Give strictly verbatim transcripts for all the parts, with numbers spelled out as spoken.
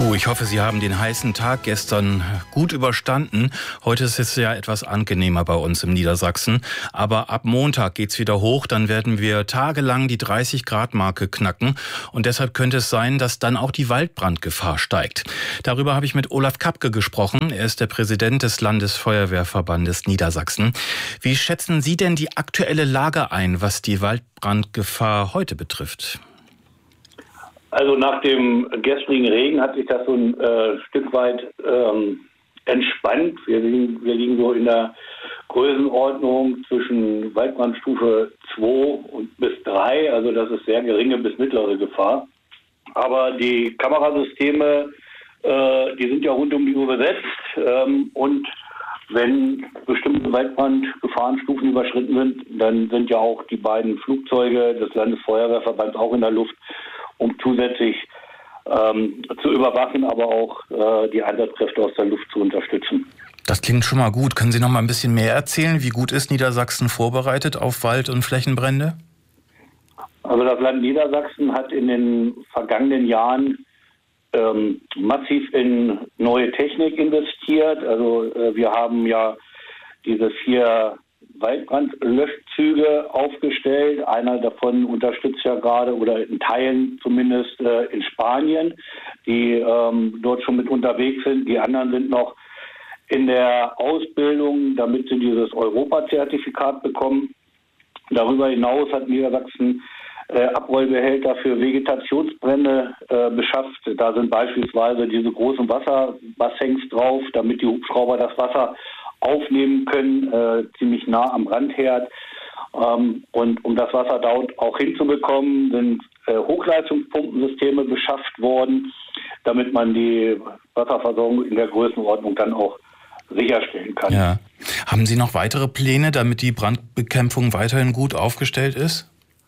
Puh, ich hoffe, Sie haben den heißen Tag gestern gut überstanden. Heute ist es ja etwas angenehmer bei uns im Niedersachsen. Aber ab Montag geht's wieder hoch. Dann werden wir tagelang die dreißig Grad Marke knacken. Und deshalb könnte es sein, dass dann auch die Waldbrandgefahr steigt. Darüber habe ich mit Olaf Kapke gesprochen. Er ist der Präsident des Landesfeuerwehrverbandes Niedersachsen. Wie schätzen Sie denn die aktuelle Lage ein, was die Waldbrandgefahr heute betrifft? Also nach dem gestrigen Regen hat sich das so ein äh, Stück weit ähm, entspannt. Wir liegen, wir liegen so in der Größenordnung zwischen Waldbrandstufe zwei und bis drei. Also das ist sehr geringe bis mittlere Gefahr. Aber die Kamerasysteme, äh, die sind ja rund um die Uhr besetzt. Ähm, und wenn bestimmte Waldbrandgefahrenstufen überschritten sind, dann sind ja auch die beiden Flugzeuge des Landesfeuerwehrverbands auch in der Luft, um zusätzlich ähm, zu überwachen, aber auch äh, die Einsatzkräfte aus der Luft zu unterstützen. Das klingt schon mal gut. Können Sie noch mal ein bisschen mehr erzählen? Wie gut ist Niedersachsen vorbereitet auf Wald- und Flächenbrände? Also das Land Niedersachsen hat in den vergangenen Jahren ähm, massiv in neue Technik investiert. Also äh, wir haben ja diese vier Waldbrandlöschzüge aufgestellt. Einer davon unterstützt ja gerade oder in Teilen zumindest äh, in Spanien, die ähm, dort schon mit unterwegs sind. Die anderen sind noch in der Ausbildung, damit sie dieses Europa-Zertifikat bekommen. Darüber hinaus hat Niedersachsen äh, Abrollbehälter für Vegetationsbrände äh, beschafft. Da sind beispielsweise diese großen Wasserbassins drauf, damit die Hubschrauber das Wasser aufnehmen können, äh, ziemlich nah am Brandherd. Ähm, und um das Wasser dort auch hinzubekommen, sind äh, Hochleistungspumpensysteme beschafft worden, damit man die Wasserversorgung in der Größenordnung dann auch sicherstellen kann. Ja. Haben Sie noch weitere Pläne, damit die Brandbekämpfung weiterhin gut aufgestellt ist?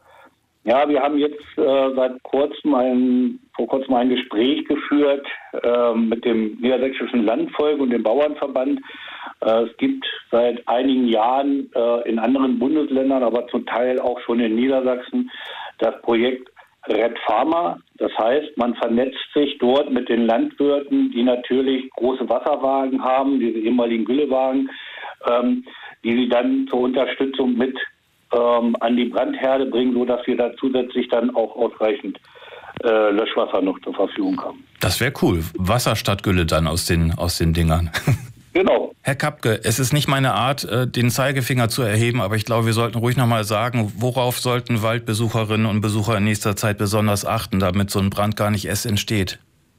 Ja, wir haben jetzt äh, seit kurzem ein, vor kurzem ein Gespräch geführt äh, mit dem Niedersächsischen Landvolk und dem Bauernverband. Äh, es gibt seit einigen Jahren äh, in anderen Bundesländern, aber zum Teil auch schon in Niedersachsen, das Projekt Red Farmer. Das heißt, man vernetzt sich dort mit den Landwirten, die natürlich große Wasserwagen haben, diese ehemaligen Güllewagen, ähm, die sie dann zur Unterstützung mit ähm, an die Brandherde bringen, sodass wir da zusätzlich dann auch ausreichend äh, Löschwasser noch zur Verfügung haben. Das wäre cool. Wasser statt Gülle dann aus den, aus den Dingern. Genau. Herr Kapke, es ist nicht meine Art, den Zeigefinger zu erheben, aber ich glaube, wir sollten ruhig noch mal sagen, worauf sollten Waldbesucherinnen und Besucher in nächster Zeit besonders achten, damit so ein Brand gar nicht erst entsteht?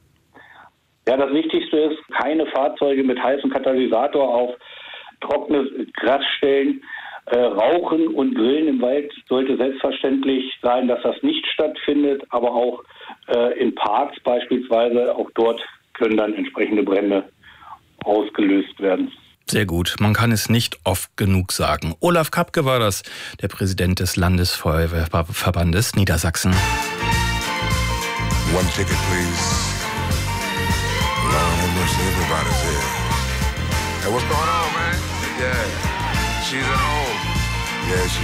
Ja, das Wichtigste ist, keine Fahrzeuge mit heißem Katalysator auf trockenes Gras stellen. Äh, Rauchen und Grillen im Wald sollte selbstverständlich sein, dass das nicht stattfindet, aber auch äh, in Parks beispielsweise, auch dort können dann entsprechende Brände ausgelöst werden. Sehr gut. Man kann es nicht oft genug sagen. Olaf Kapke war das, der Präsident des Landesfeuerwehrverbandes Niedersachsen. One ticket, please. Lord have mercy, everybody's here. Hey, what's going on, man? Yeah, she's at home. Yeah, she